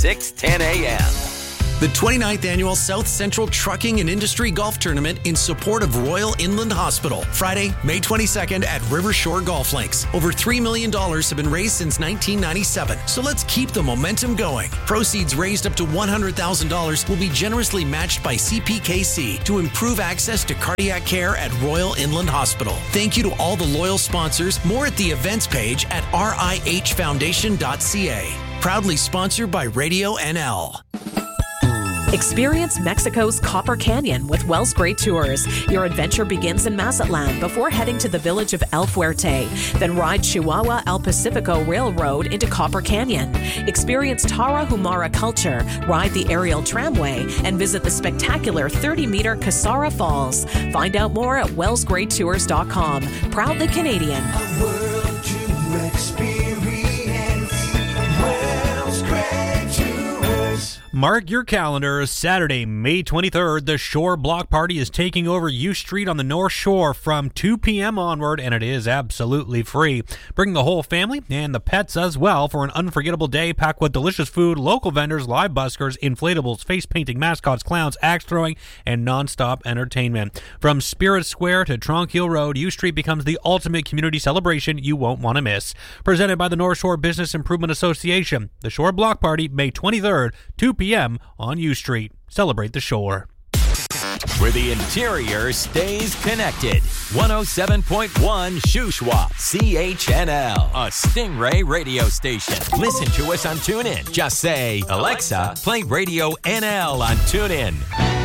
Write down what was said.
6:10 a.m. The 29th Annual South Central Trucking and Industry Golf Tournament in support of Royal Inland Hospital. Friday, May 22nd at River Shore Golf Links. Over $3 million have been raised since 1997. So let's keep the momentum going. Proceeds raised up to $100,000 will be generously matched by CPKC to improve access to cardiac care at Royal Inland Hospital. Thank you to all the loyal sponsors. More at the events page at rihfoundation.ca. Proudly sponsored by Radio NL. Experience Mexico's Copper Canyon with Wells Great Tours. Your adventure begins in Mazatlan before heading to the village of El Fuerte. Then ride Chihuahua El Pacifico Railroad into Copper Canyon. Experience Tarahumara culture, ride the aerial tramway, and visit the spectacular 30-meter Casara Falls. Find out more at wellsgreattours.com. Proudly Canadian. A world to experience. Wells Great Tours. Mark your calendar. Saturday, May 23rd, the Shore Block Party is taking over U Street on the North Shore from 2 p.m. onward, and it is absolutely free. Bring the whole family and the pets as well for an unforgettable day packed with delicious food, local vendors, live buskers, inflatables, face painting, mascots, clowns, axe throwing, and non-stop entertainment. From Spirit Square to Tronquil Road, U Street becomes the ultimate community celebration you won't want to miss. Presented by the North Shore Business Improvement Association, the Shore Block Party, May 23rd, 2 p.m. on U Street. Celebrate the shore. Where the interior stays connected. 107.1 Shuswap, CHNL, a Stingray radio station. Listen to us on TuneIn. Just say, Alexa, play Radio NL on TuneIn.